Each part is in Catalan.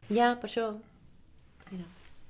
Ja, per això. Mira.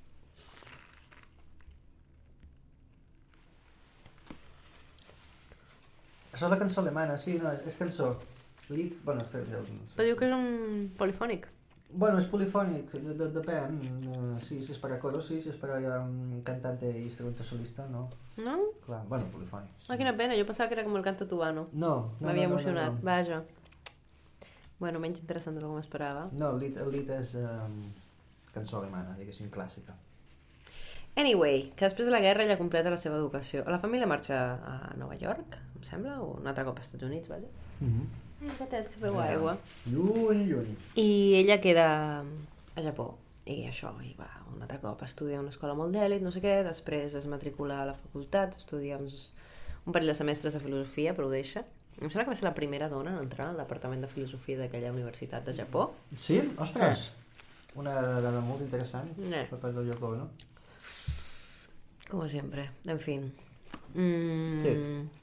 Això és la cançó alemana, sí, no, és cançó. Lied, bueno, Però diu que és un polifònic. Bueno, és polifònic, depèn. Sí, si és per a coro, sí, si és per a cantante i instrumento solista, no. No? Clar, bueno, polifònic. Sí. Ah, quina pena, jo pensava que era com el canto tubano. No. M'havia emocionat, vaja. Bueno, menys interessant del que m'esperava. No, el lead és cançó alemana, diguéssim, clàssica. Anyway, que després de la guerra ella completa la seva educació. La família marxa a Nova York, em sembla, o un altre cop als Estats Units, vaja. Gatet, que feu aigua. Lluny. I ella queda a Japó. I això, i va un altre cop a estudiar a una escola molt d'èlit, no sé què, després es matricula a la facultat, estudia un parell de semestres de filosofia, però ho deixa. Em sembla que va ser la primera dona en entrar al departament de filosofia d'aquella universitat de Japó. Sí? Ostres! Una dada molt interessant per part del Yoko Ono. Como siempre, en fin. Sí.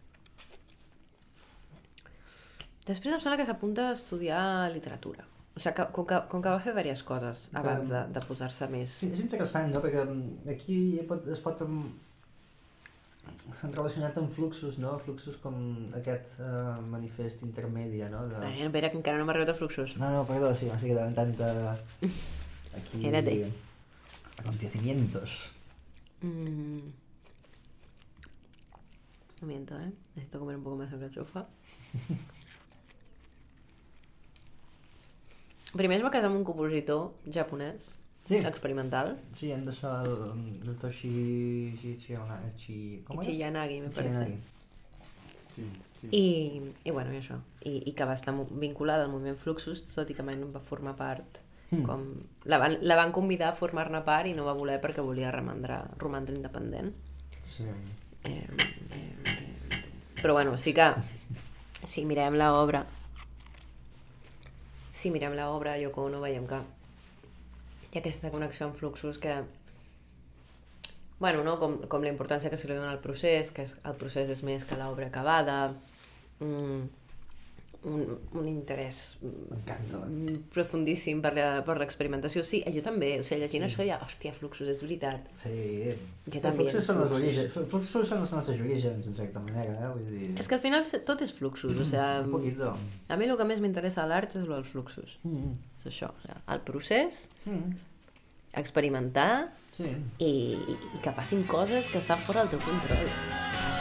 Després em sembla que s'apunta a estudiar literatura. O sigui, com que va fer diverses coses abans de posar-se més... Sí, és interessant, no? Perquè aquí es pot relacionat amb fluxos, no? Fluxos com aquest manifest intermèdia, no? Espera, que encara no m'ha arribat a fluxos. No, perdó, sí, m'estic adelantant aquí... Espérate. Acontecimientos. Un momento, necesito comer un poco más de alcachofa. Primer es va casar amb un compositor japonès, experimental. Sí, en d'això, el Ichiyanagi, me parece. Sí. I bueno, i això. I que va estar vinculada al moviment Fluxus, tot i que mai no va formar part. La van convidar a formar-ne part i no va voler perquè volia romandre independent. Sí. Però bueno, sí que si mirem l'obra Yoko Ono, veiem que hi ha aquesta connexió amb Fluxus que bueno, no? Com la importància que se li dona al procés, que el procés és més que l'obra acabada, un interès profundíssim per l'experimentació. Sí, jo també, o sigui, llegint això ja, hòstia, Fluxus, és veritat. Sí, Fluxus són els orígens, Fluxus són els nostres orígens, en certa manera, vull dir... És que al final tot és Fluxus, o sigui... Un poquito. A mi el que més m'interessa a l'art és el dels Fluxus. És això, o sigui, el procés, experimentar i que passin coses que estan fora del teu control.